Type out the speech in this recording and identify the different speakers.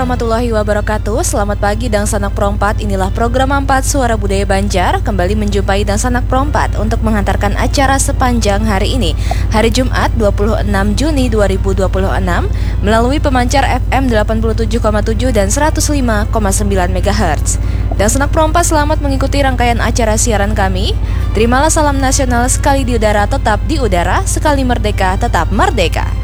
Speaker 1: warahmatullahi wabarakatuh. Selamat pagi dan sanak perompat. Inilah program 4 Suara Budaya Banjar. Kembali menjumpai dan sanak perompat untuk mengantarkan acara sepanjang hari ini, hari Jumat 26 Juni 2026, melalui pemancar FM 87,7 dan 105,9 MHz. Dan sanak perompat, selamat mengikuti rangkaian acara siaran kami. Terimalah salam nasional, sekali di udara tetap di udara, sekali merdeka tetap merdeka.